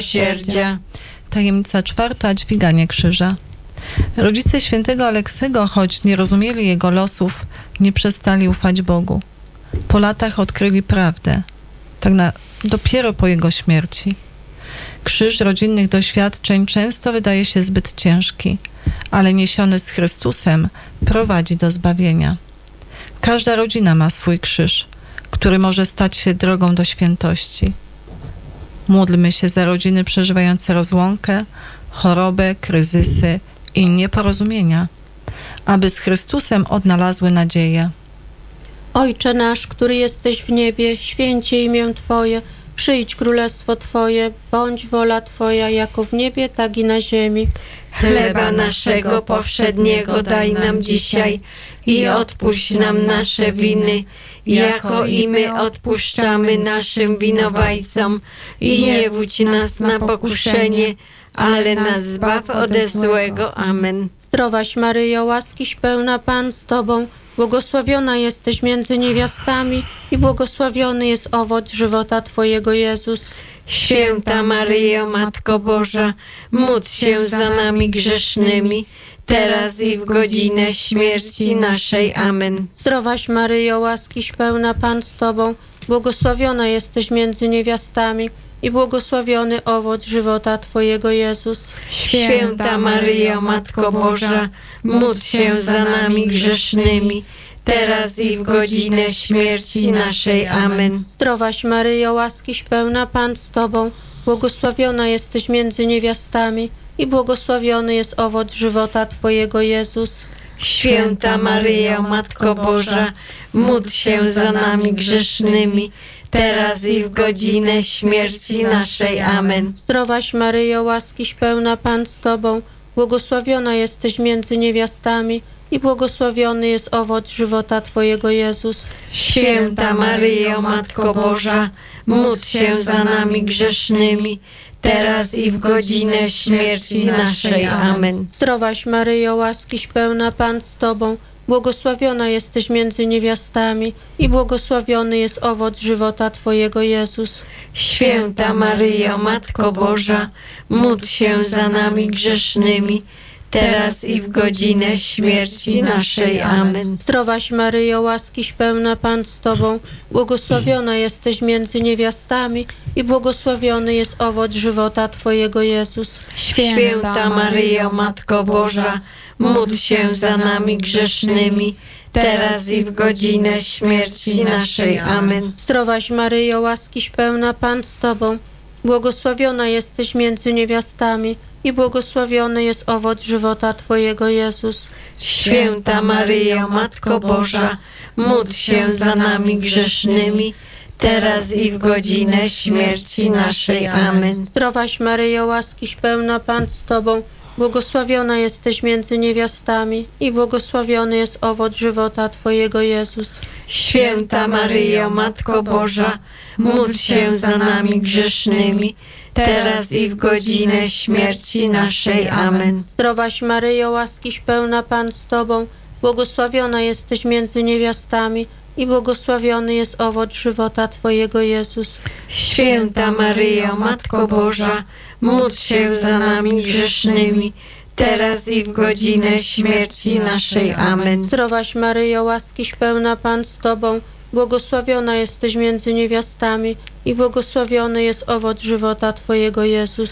miłosierdzia. Tajemnica czwarta. Dźwiganie krzyża. Rodzice świętego Aleksego, choć nie rozumieli jego losów, nie przestali ufać Bogu. Po latach odkryli prawdę, dopiero po jego śmierci. Krzyż rodzinnych doświadczeń często wydaje się zbyt ciężki, ale niesiony z Chrystusem prowadzi do zbawienia. Każda rodzina ma swój krzyż, który może stać się drogą do świętości. Módlmy się za rodziny przeżywające rozłąkę, chorobę, kryzysy i nieporozumienia, aby z Chrystusem odnalazły nadzieję. Ojcze nasz, który jesteś w niebie, święcie imię Twoje, przyjdź królestwo Twoje, bądź wola Twoja, jako w niebie, tak i na ziemi. Chleba naszego powszedniego daj nam dzisiaj i odpuść nam nasze winy, jako i my odpuszczamy naszym winowajcom. I nie wódź nas na pokuszenie, ale nas zbaw ode złego. Amen. Zdrowaś Maryjo, łaskiś pełna Pan z Tobą, błogosławiona jesteś między niewiastami i błogosławiony jest owoc żywota Twojego, Jezus. Święta Maryjo, Matko Boża, módl się za nami grzesznymi, teraz i w godzinę śmierci naszej. Amen. Zdrowaś Maryjo, łaskiś pełna Pan z Tobą, błogosławiona jesteś między niewiastami i błogosławiony owoc żywota Twojego, Jezus. Święta Maryjo, Matko Boża, módl się za nami grzesznymi, teraz i w godzinę śmierci naszej. Amen. Zdrowaś Maryjo, łaskiś pełna Pan z Tobą, błogosławiona jesteś między niewiastami i błogosławiony jest owoc żywota Twojego, Jezus. Święta Maryjo, Matko Boża, módl się za nami grzesznymi, teraz i w godzinę śmierci naszej. Amen. Zdrowaś Maryjo, łaskiś pełna Pan z Tobą, błogosławiona jesteś między niewiastami i błogosławiony jest owoc żywota Twojego, Jezus. Święta Maryjo, Matko Boża, módl się za nami grzesznymi, teraz i w godzinę śmierci naszej. Amen. Zdrowaś Maryjo, łaskiś pełna Pan z Tobą, błogosławiona jesteś między niewiastami i błogosławiony jest owoc żywota Twojego, Jezus. Święta Maryjo, Matko Boża, módl się za nami grzesznymi, teraz i w godzinę śmierci naszej. Amen. Zdrowaś Maryjo, łaskiś pełna Pan z Tobą, błogosławiona jesteś między niewiastami i błogosławiony jest owoc żywota Twojego, Jezus. Święta Maryjo, Matko Boża, módl się za nami grzesznymi, teraz i w godzinę śmierci naszej. Amen. Zdrowaś Maryjo, łaskiś pełna Pan z Tobą, błogosławiona jesteś między niewiastami i błogosławiony jest owoc żywota Twojego, Jezus. Święta Maryjo, Matko Boża, módl się za nami grzesznymi, teraz i w godzinę śmierci naszej. Amen. Zdrowaś Maryjo, łaskiś pełna Pan z Tobą, błogosławiona jesteś między niewiastami i błogosławiony jest owoc żywota Twojego, Jezus. Święta Maryjo, Matko Boża, módl się za nami grzesznymi, teraz i w godzinę śmierci naszej. Amen. Zdrowaś Maryjo, łaskiś pełna Pan z Tobą, błogosławiona jesteś między niewiastami i błogosławiony jest owoc żywota Twojego, Jezus. Święta Maryjo, Matko Boża, módl się za nami grzesznymi, teraz i w godzinę śmierci naszej. Amen. Zdrowaś Maryjo, łaskiś pełna Pan z Tobą, błogosławiona jesteś między niewiastami i błogosławiony jest owoc żywota Twojego, Jezus.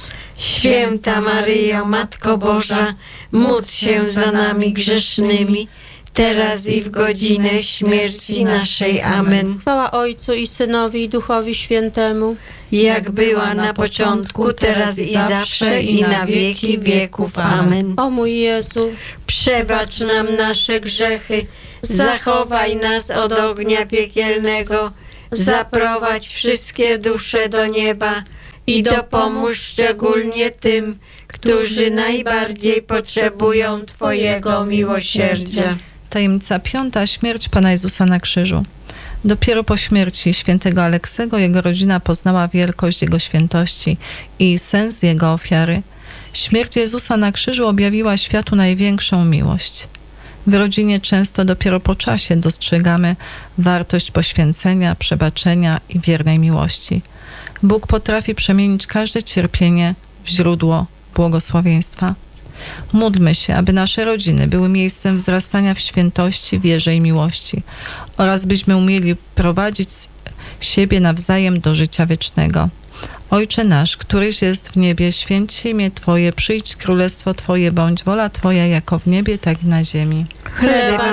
Święta Maryjo, Matko Boża, módl się za nami grzesznymi, teraz i w godzinę śmierci naszej. Amen. Chwała Ojcu i Synowi i Duchowi Świętemu, jak była na początku, teraz i zawsze, i na wieki wieków. Amen. O mój Jezu, przebacz nam nasze grzechy, zachowaj nas od ognia piekielnego, zaprowadź wszystkie dusze do nieba i dopomóż szczególnie tym, którzy najbardziej potrzebują Twojego miłosierdzia. Tajemnica piąta. Śmierć Pana Jezusa na krzyżu. Dopiero po śmierci świętego Aleksego jego rodzina poznała wielkość Jego świętości i sens Jego ofiary. Śmierć Jezusa na krzyżu objawiła światu największą miłość. W rodzinie często dopiero po czasie dostrzegamy wartość poświęcenia, przebaczenia i wiernej miłości. Bóg potrafi przemienić każde cierpienie w źródło błogosławieństwa. Módlmy się, aby nasze rodziny były miejscem wzrastania w świętości, wierze i miłości oraz byśmy umieli prowadzić siebie nawzajem do życia wiecznego. Ojcze nasz, któryś jest w niebie, święć się imię Twoje, przyjdź królestwo Twoje, bądź wola Twoja jako w niebie, tak i na ziemi. Chleba